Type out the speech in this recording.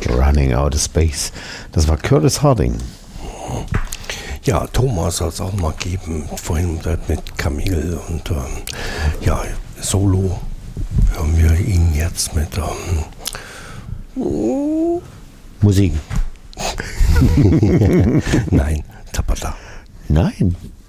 Running Out of Space. Das war Curtis Harding. Ja, Thomas soll es auch mal geben. Vorhin mit Camille und Solo hören wir ihn jetzt mit Musik. Nein, Tabata. Nein.